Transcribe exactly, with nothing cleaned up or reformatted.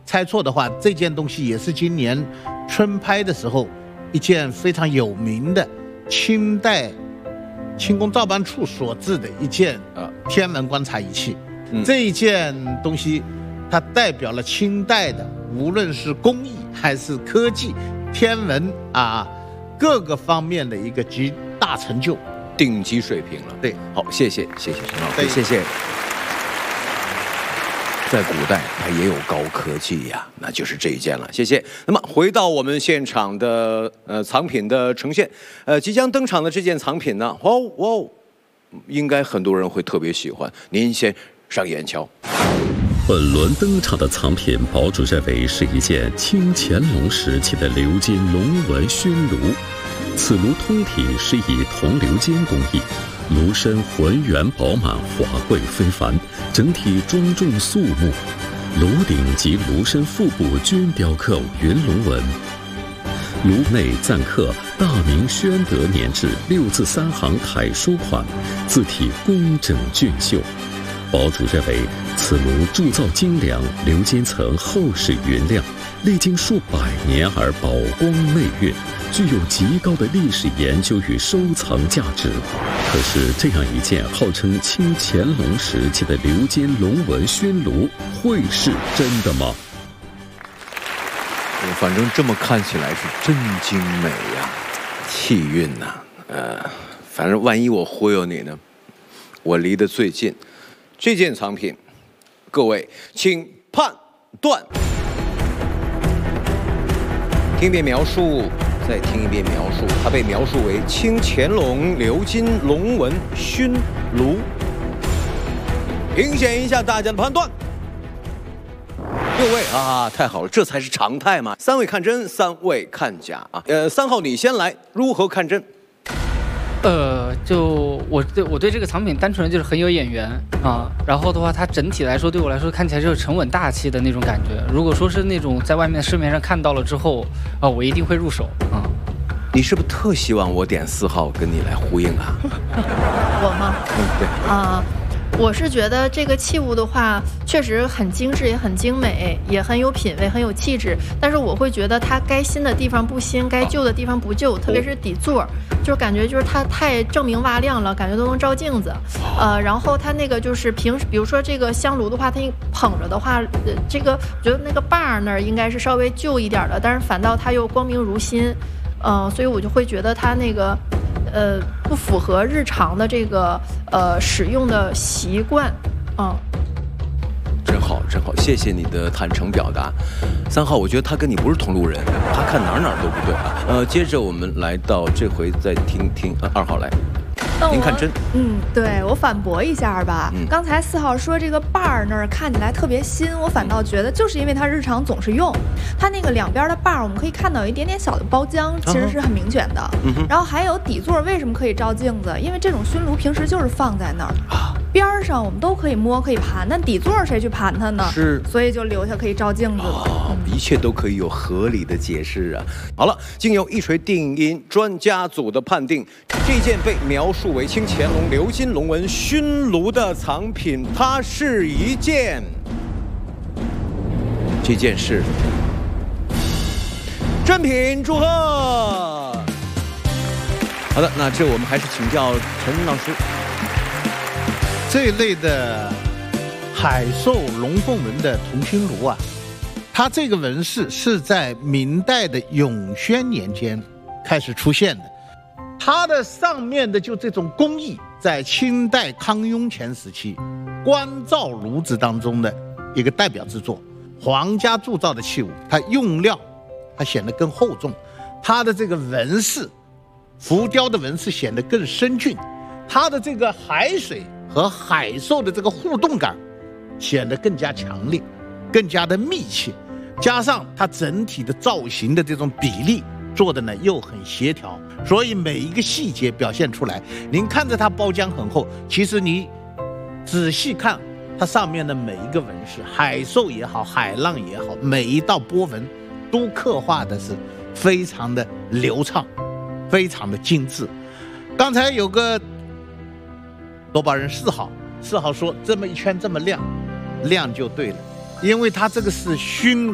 猜错的话，这件东西也是今年春拍的时候一件非常有名的清代清宫造办处所制的一件天文观察仪器。嗯、这一件东西，它代表了清代的无论是工艺还是科技、天文啊各个方面的一个极大成就， 顶级水平了。对，好，谢谢，谢谢陈老师，谢谢。在古代，它也有高科技呀、啊，那就是这一件了。谢谢。那么回到我们现场的呃藏品的呈现，呃，即将登场的这件藏品呢，哇哇，应该很多人会特别喜欢。您先上眼瞧。 本轮登场的藏品，堡主认为是一件清乾隆时期的鎏金龙纹熏炉。此炉通体是以铜鎏金工艺。炉身浑圆饱满，华贵非凡，整体庄重肃穆。炉顶及炉身腹部均雕刻云龙纹。炉内暂刻“大明宣德年制”六字三行楷书款，字体工整俊秀。堡主认为，此炉铸造精良，鎏金层厚实匀亮，历经数百年而宝光内蕴，具有极高的历史研究与收藏价值。可是，这样一件号称清乾隆时期的鎏金龙纹熏炉，会是真的吗？ 反正这么看起来是真精美呀、啊，气韵呐、啊。呃，反正万一我忽悠你呢，我离得最近。这件藏品，各位请判断。听一遍描述，再听一遍描述。它被描述为清乾隆鎏金龙纹熏炉。评选一下大家的判断。六位啊，太好了，这才是常态嘛。三位看真，三位看假啊。呃，三号你先来，如何看真？ 呃，就我对我对这个藏品单纯的就是很有眼缘啊，然后的话，它整体来说对我来说看起来就是沉稳大气的那种感觉。如果说是那种在外面市面上看到了之后啊，我一定会入手啊。 你是不是特希望我点四号跟你来呼应啊？ 我吗？ 嗯，对啊。我是觉得这个器物的话，确实很精致，也很精美，也很有品味，很有气质。但是我会觉得它该新的地方不新，该旧的地方不旧，特别是底座，就是感觉就是它太锃明瓦亮了，感觉都能照镜子。呃，然后它那个就是平时，比如说这个香炉的话，它捧着的话，呃、这个我觉得那个把儿那儿应该是稍微旧一点的，但是反倒它又光明如新。呃，所以我就会觉得它那个。呃，不符合日常的这个呃使用的习惯，嗯， 真好，真好，谢谢你的坦诚表达。三号，我觉得他跟你不是同路人，他看哪儿哪儿都不对啊。呃，接着我们来到这回再听听，呃，二号来。您看真， 嗯，对我反驳一下吧。 嗯、 刚才四号说这个把儿那儿看起来特别新，我反倒觉得就是因为它日常总是用，它那个两边的把儿我们可以看到有一点点小的包浆，其实是很明显的。嗯、然后还有底座为什么可以照镜子？因为这种熏炉平时就是放在那儿，啊、边上我们都可以摸可以盘，但底座谁去盘它呢？是，所以就留下可以照镜子了。 哦，嗯、一切都可以有合理的解释啊。好了，经由一锤定音专家组的判定，这件被描述为清乾隆鎏金龙纹熏炉的藏品，它是一件，这件是真品，祝贺！好的，那这我们还是请教陈老师。 这一类的海兽龙凤纹的铜熏炉啊，它这个纹饰是在明代的永宣年间开始出现的。它的上面的就这种工艺，在清代康雍乾时期官造炉子当中的一个代表之作。皇家铸造的器物，它用料它显得更厚重，它的这个纹饰浮雕的纹饰显得更深峻，它的这个海水和海兽的这个互动感显得更加强烈，更加的密切，加上它整体的造型的这种比例做的呢又很协调，所以每一个细节表现出来，您看着它包浆很厚，其实你仔细看它上面的每一个纹饰，海兽也好，海浪也好，每一道波纹都刻画的是非常的流畅，非常的精致。刚才有个夺宝人四号，四号说这么一圈这么亮，亮就对了，因为它这个是熏